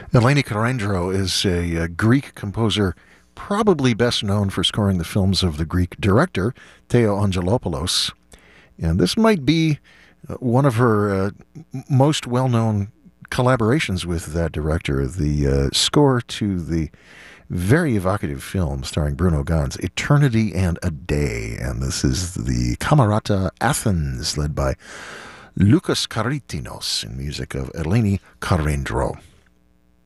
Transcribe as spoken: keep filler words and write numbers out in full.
Eleni Karendro is a, a Greek composer, probably best known for scoring the films of the Greek director Theo Angelopoulos. And this might be uh, one of her uh, most well known collaborations with that director, the uh, score to the very evocative film starring Bruno Ganz, Eternity and a Day. And this is the Camerata Athens, led by Lucas Karitinos, in music of Eleni Karendro.